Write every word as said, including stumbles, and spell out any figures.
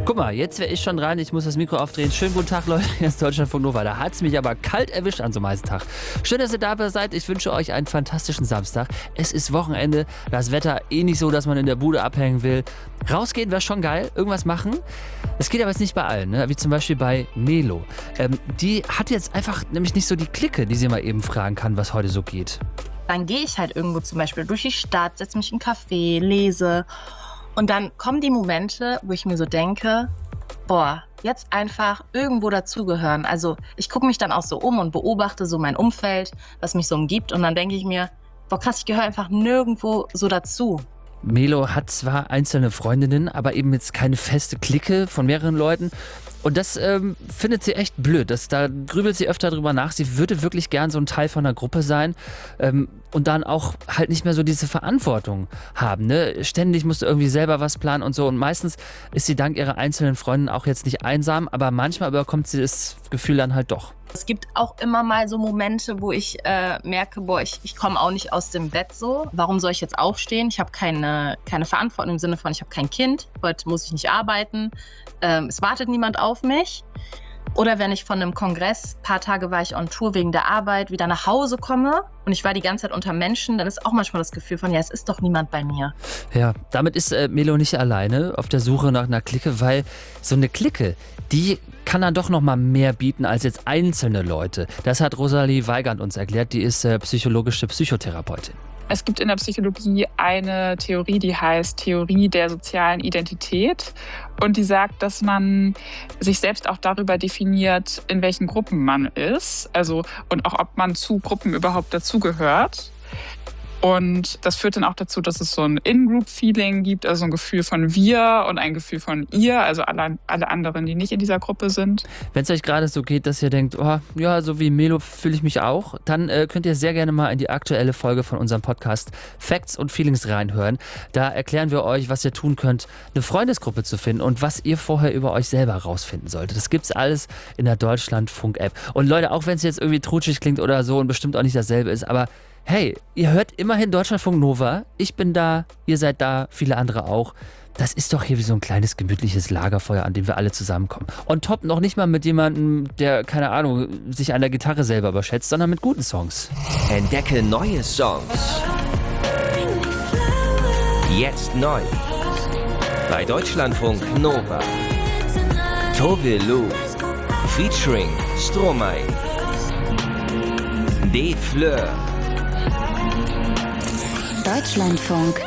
Guck mal, jetzt wäre ich schon dran, ich muss das Mikro aufdrehen. Schönen guten Tag, Leute, hier ist Deutschlandfunk Nova. Da hat es mich aber kalt erwischt an so einem heißen Tag. Schön, dass ihr dabei seid. Ich wünsche euch einen fantastischen Samstag. Es ist Wochenende, das Wetter eh nicht so, dass man in der Bude abhängen will. Rausgehen wäre schon geil, irgendwas machen. Es geht aber jetzt nicht bei allen, ne? Wie zum Beispiel bei Melo. Ähm, die hat jetzt einfach nämlich nicht so die Clique, die sie mal eben fragen kann, was heute so geht. Dann gehe ich halt irgendwo zum Beispiel durch die Stadt, setze mich in einen Café, lese. Und dann kommen die Momente, wo ich mir so denke, boah, jetzt einfach irgendwo dazugehören. Also ich gucke mich dann auch so um und beobachte so mein Umfeld, was mich so umgibt. Und dann denke ich mir, boah krass, ich gehöre einfach nirgendwo so dazu. Melo hat zwar einzelne Freundinnen, aber eben jetzt keine feste Clique von mehreren Leuten. Und das ähm, findet sie echt blöd. Das, da grübelt sie öfter drüber nach. Sie würde wirklich gern so ein Teil von einer Gruppe sein ähm, und dann auch halt nicht mehr so diese Verantwortung haben. Ne? Ständig musst du irgendwie selber was planen und so. Und meistens ist sie dank ihrer einzelnen Freundinnen auch jetzt nicht einsam, aber manchmal überkommt sie das Gefühl dann halt doch. Es gibt auch immer mal so Momente, wo ich äh, merke, boah, ich, ich komme auch nicht aus dem Bett so. Warum soll ich jetzt aufstehen? Ich habe keine, keine Verantwortung im Sinne von, ich habe kein Kind. Heute muss ich nicht arbeiten. Ähm, es wartet niemand auf mich. Oder wenn ich von einem Kongress, ein paar Tage war ich on Tour wegen der Arbeit, wieder nach Hause komme und ich war die ganze Zeit unter Menschen, dann ist auch manchmal das Gefühl von, ja, es ist doch niemand bei mir. Ja, damit ist äh, Melo nicht alleine auf der Suche nach einer Clique, weil so eine Clique, die kann dann doch noch mal mehr bieten als jetzt einzelne Leute. Das hat Rosalie Weigand uns erklärt, die ist äh, psychologische Psychotherapeutin. Es gibt in der Psychologie eine Theorie, die heißt Theorie der sozialen Identität. Und die sagt, dass man sich selbst auch darüber definiert, in welchen Gruppen man ist. Also, und auch, ob man zu Gruppen überhaupt dazugehört. Und das führt dann auch dazu, dass es so ein In-Group-Feeling gibt, also ein Gefühl von wir und ein Gefühl von ihr, also alle, alle anderen, die nicht in dieser Gruppe sind. Wenn es euch gerade so geht, dass ihr denkt, oh, ja, so wie Melo fühle ich mich auch, dann äh, könnt ihr sehr gerne mal in die aktuelle Folge von unserem Podcast Facts und Feelings reinhören. Da erklären wir euch, was ihr tun könnt, eine Freundesgruppe zu finden und was ihr vorher über euch selber rausfinden solltet. Das gibt's alles in der Deutschlandfunk-App. Und Leute, auch wenn es jetzt irgendwie trutschig klingt oder so und bestimmt auch nicht dasselbe ist, aber hey, ihr hört immerhin Deutschlandfunk Nova. Ich bin da, ihr seid da, viele andere auch. Das ist doch hier wie so ein kleines gemütliches Lagerfeuer, an dem wir alle zusammenkommen. Und top noch nicht mal mit jemandem, der, keine Ahnung, sich an der Gitarre selber überschätzt, sondern mit guten Songs. Entdecke neue Songs. Jetzt neu. Bei Deutschlandfunk Nova. Tove Lo. Featuring Stromae. Des Fleurs. Deutschlandfunk